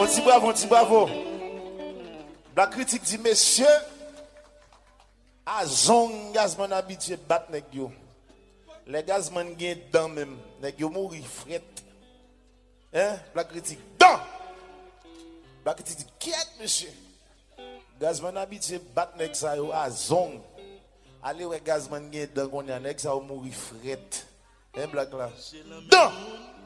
bravo. La critique dit, messieurs, à zong gazman habitué de battre nèg yo. Les gazman gen dans même, nèg yo mouri fret. Hein? La critique dans. La critique dit, quiet monsieur. Gazman habitué de battre nèg sa yo à zong. Allez ouais gazman gen dans qu'on y a nèg sa mouri fret. Hein black là. Dans.